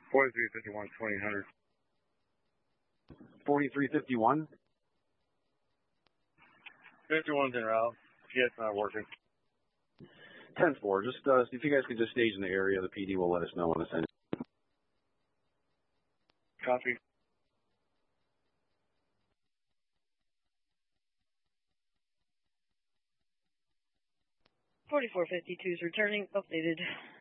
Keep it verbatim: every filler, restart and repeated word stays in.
forty-three fifty-one, twenty hundred. forty-three fifty-one? fifty-one's en route. Yeah, it's not working. ten four, just uh, if you guys could just stage in the area, the P D will let us know when it's in. Copy. forty-four fifty-two is returning, updated.